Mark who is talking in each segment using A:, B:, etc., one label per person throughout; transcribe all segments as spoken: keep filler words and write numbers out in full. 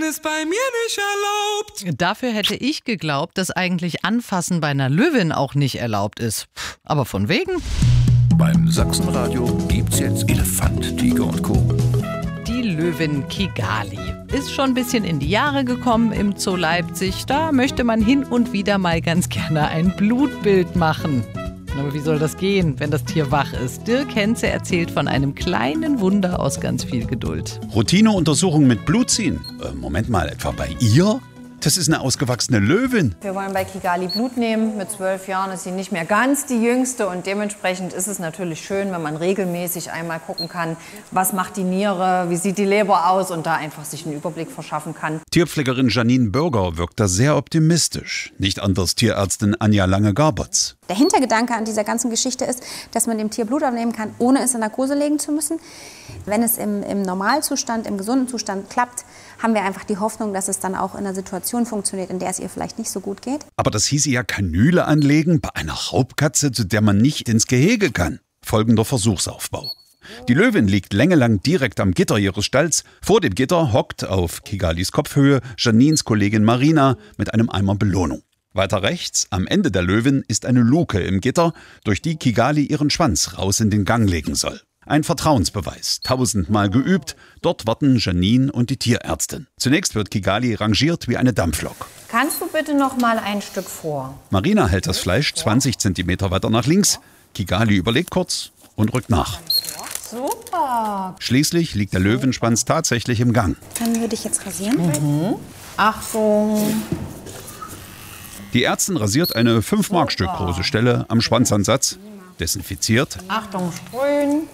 A: ist bei mir nicht erlaubt.
B: Dafür hätte ich geglaubt, dass eigentlich Anfassen bei einer Löwin auch nicht erlaubt ist. Aber von wegen.
C: Beim Sachsenradio gibt's jetzt Elefant, Tiger und Co.
B: Die Löwin Kigali ist schon ein bisschen in die Jahre gekommen im Zoo Leipzig. Da möchte man hin und wieder mal ganz gerne ein Blutbild machen. Aber wie soll das gehen, wenn das Tier wach ist? Dirk Henze erzählt von einem kleinen Wunder aus ganz viel Geduld.
D: Routineuntersuchung mit Blutziehen? Äh, Moment mal, etwa bei ihr? Das ist eine ausgewachsene Löwin.
E: Wir wollen bei Kigali Blut nehmen. Mit zwölf Jahren ist sie nicht mehr ganz die Jüngste. Und dementsprechend ist es natürlich schön, wenn man regelmäßig einmal gucken kann, was macht die Niere, wie sieht die Leber aus und da einfach sich einen Überblick verschaffen kann.
D: Tierpflegerin Janine Bürger wirkt da sehr optimistisch. Nicht anders Tierärztin Anja Lange-Garbotz.
F: Der Hintergedanke an dieser ganzen Geschichte ist, dass man dem Tier Blut abnehmen kann, ohne es in Narkose legen zu müssen. Wenn es im, im Normalzustand, im gesunden Zustand klappt, haben wir einfach die Hoffnung, dass es dann auch in einer Situation funktioniert, in der es ihr vielleicht nicht so gut geht.
D: Aber das hieße ja Kanüle anlegen bei einer Raubkatze, zu der man nicht ins Gehege kann. Folgender Versuchsaufbau. Die Löwin liegt längelang direkt am Gitter ihres Stalls. Vor dem Gitter hockt auf Kigalis Kopfhöhe Janines Kollegin Marina mit einem Eimer Belohnung. Weiter rechts, am Ende der Löwin, ist eine Luke im Gitter, durch die Kigali ihren Schwanz raus in den Gang legen soll. Ein Vertrauensbeweis, tausendmal geübt. Dort warten Janine und die Tierärztin. Zunächst wird Kigali rangiert wie eine Dampflok.
E: Kannst du bitte noch mal ein Stück vor?
D: Marina hält das Fleisch zwanzig Zentimeter weiter nach links. Kigali überlegt kurz und rückt nach.
E: Super.
D: Schließlich liegt der Löwenschwanz tatsächlich im Gang.
F: Dann würde ich jetzt rasieren.
E: Mhm. Achtung.
D: Die Ärztin rasiert eine fünf Mark Stück große Stelle am Schwanzansatz, desinfiziert.
E: Achtung, sprühen.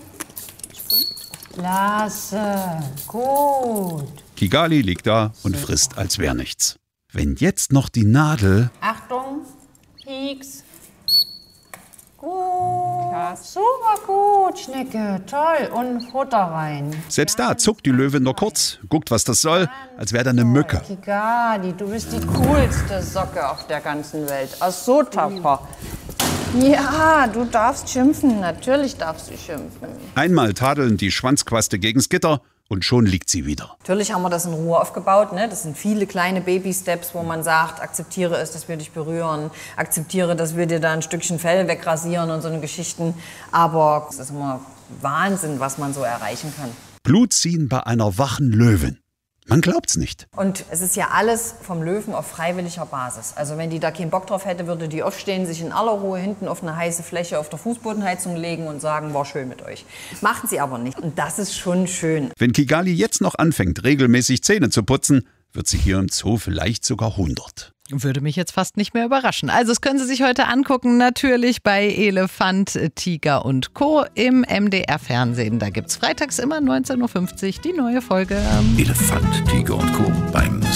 E: Klasse, gut.
D: Kigali liegt da und frisst, als wäre nichts. Wenn jetzt noch die Nadel...
E: Achtung, Pieks. Gut, super gut, Schnecke, toll. Und Futter rein.
D: Selbst da zuckt die Löwin nur kurz, guckt, was das soll, als wäre da eine Mücke.
E: Kigali, du bist die coolste Socke auf der ganzen Welt. Ach, so tapfer. Ja, du darfst schimpfen, natürlich darfst du schimpfen.
D: Einmal tadeln die Schwanzquaste gegens Gitter und schon liegt sie wieder.
E: Natürlich haben wir das in Ruhe aufgebaut. Ne? Das sind viele kleine Baby-Steps, wo man sagt, akzeptiere es, dass wir dich berühren, akzeptiere, dass wir dir da ein Stückchen Fell wegrasieren und so eine Geschichten. Aber es ist immer Wahnsinn, was man so erreichen kann.
D: Blut ziehen bei einer wachen Löwin. Man glaubt's nicht.
E: Und es ist ja alles vom Löwen auf freiwilliger Basis. Also wenn die da keinen Bock drauf hätte, würde die aufstehen, sich in aller Ruhe hinten auf eine heiße Fläche auf der Fußbodenheizung legen und sagen, war schön mit euch. Macht sie aber nicht. Und das ist schon schön.
D: Wenn Kigali jetzt noch anfängt, regelmäßig Zähne zu putzen, wird sie hier im Zoo vielleicht sogar hundert.
B: Würde mich jetzt fast nicht mehr überraschen. Also das können Sie sich heute angucken, natürlich bei Elefant, Tiger und Co. im M D R-Fernsehen. Da gibt's freitags immer neunzehn Uhr fünfzig die neue Folge.
C: Elefant, Tiger und Co. beim